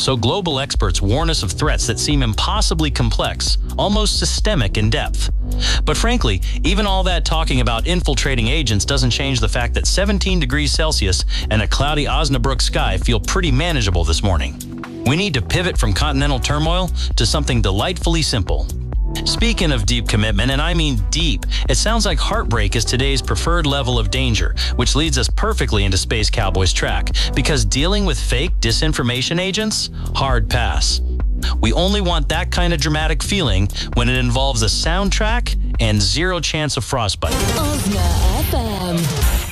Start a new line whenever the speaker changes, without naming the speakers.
So global experts warn us of threats that seem impossibly complex, almost systemic in depth. But frankly, even all that talking about infiltrating agents doesn't change the fact that 17 degrees Celsius and a cloudy Osnabrück sky feel pretty manageable this morning. We need to pivot from continental turmoil to something delightfully simple. Speaking of deep commitment, and I mean deep, it sounds like heartbreak is today's preferred level of danger, which leads us perfectly into Space Cowboys track, because dealing with fake disinformation agents? Hard pass. We only want that kind of dramatic feeling when it involves a soundtrack and zero chance of frostbite.
Osna FM.